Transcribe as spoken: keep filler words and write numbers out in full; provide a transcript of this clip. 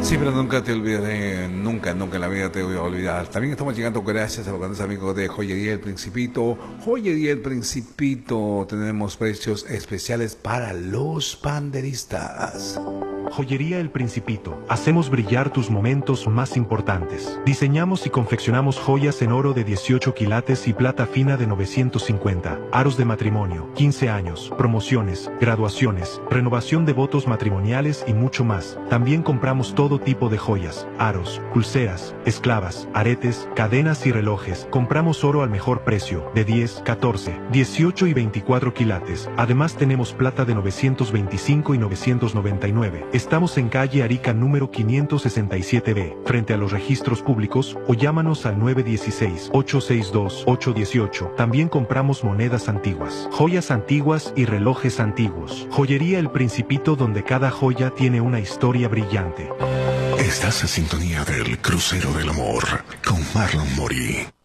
Sí, pero nunca te olvidaré, nunca, nunca en la vida te voy a olvidar. También estamos llegando gracias a los grandes amigos de Joyería El Principito. Joyería El Principito, tenemos precios especiales para los panderistas. Joyería El Principito. Hacemos brillar tus momentos más importantes. Diseñamos y confeccionamos joyas en oro de dieciocho quilates y plata fina de novecientos cincuenta. Aros de matrimonio, quince años, promociones, graduaciones, renovación de votos matrimoniales y mucho más. También compramos todo tipo de joyas, aros, pulseras, esclavas, aretes, cadenas y relojes. Compramos oro al mejor precio, de diez, catorce, dieciocho y veinticuatro quilates. Además tenemos plata de novecientos veinticinco y novecientos noventa y nueve. Estamos en calle Arica número quinientos sesenta y siete B, frente a los registros públicos, o llámanos al nueve uno seis, ocho seis dos, ocho uno ocho. También compramos monedas antiguas, joyas antiguas y relojes antiguos. Joyería El Principito, donde cada joya tiene una historia brillante. Estás en sintonía del Crucero del Amor con Marlon Mori.